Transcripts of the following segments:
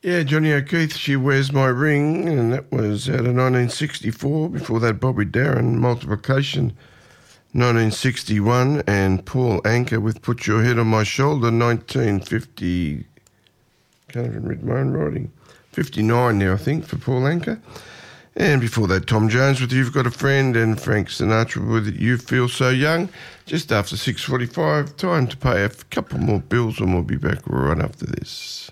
Yeah, Johnny O'Keefe, She Wears My Ring, and that was out of 1964. Before that, Bobby Darin, Multiplication, 1961, and Paul Anka with Put Your Head on My Shoulder, 1950. Can't even read my own writing. 59 now, I think, for Paul Anka. And before that, Tom Jones with You've Got a Friend, and Frank Sinatra with You Feel So Young. Just after 6:45, time to pay a couple more bills, and we'll be back right after this.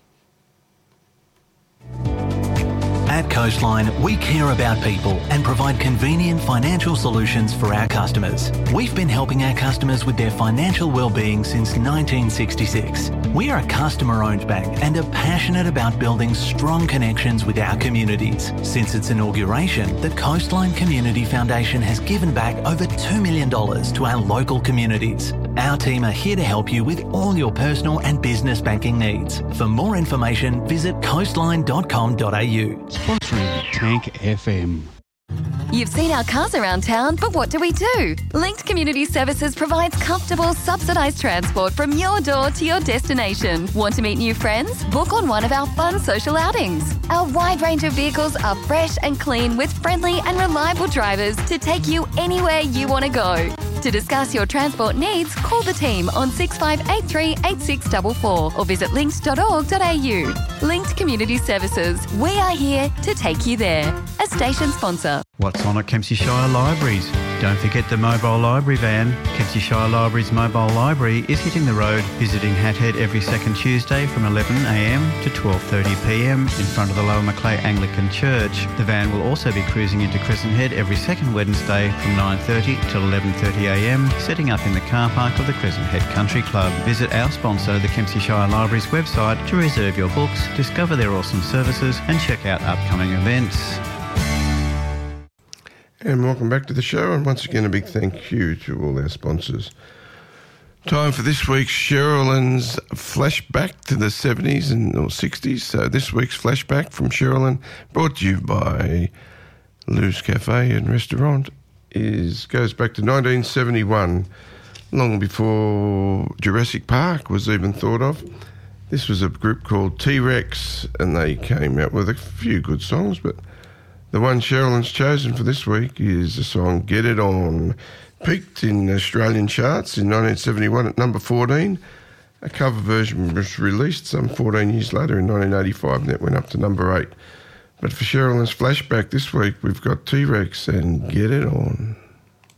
At Coastline, we care about people and provide convenient financial solutions for our customers. We've been helping our customers with their financial well-being since 1966. We are a customer-owned bank and are passionate about building strong connections with our communities. Since its inauguration, the Coastline Community Foundation has given back over $2 million to our local communities. Our team are here to help you with all your personal and business banking needs. For more information, visit coastline.com.au. Sponsoring Tank FM. You've seen our cars around town, but what do? Linked Community Services provides comfortable, subsidised transport from your door to your destination. Want to meet new friends? Book on one of our fun social outings. Our wide range of vehicles are fresh and clean with friendly and reliable drivers to take you anywhere you want to go. To discuss your transport needs, call the team on 6583 8644 or visit linked.org.au. Linked Community Services. We are here to take you there. A station sponsor. What's on at Kempsey Shire Libraries? Don't forget the mobile library van. Kempsey Shire Libraries mobile library is hitting the road, visiting Hathead every second Tuesday from 11am to 12:30pm in front of the Lower Macleay Anglican Church. The van will also be cruising into Crescent Head every second Wednesday from 9:30 till 11:30am, setting up in the car park of the Crescent Head Country Club. Visit our sponsor, the Kempsey Shire Libraries website, to reserve your books, discover their awesome services and check out upcoming events. And welcome back to the show, and once again a big thank you to all our sponsors. Time for this week's Sherilyn's flashback to the 70s or 60s. So this week's flashback from Sherilyn, brought to you by Lou's Cafe and Restaurant, goes back to 1971, long before Jurassic Park was even thought of. This was a group called T-Rex, and they came out with a few good songs, but the one Sherilyn's chosen for this week is the song Get It On. Peaked in Australian charts in 1971 at number 14. A cover version was released some 14 years later in 1985, and it went up to number 8. But for Sherilyn's flashback this week, we've got T-Rex and Get It On.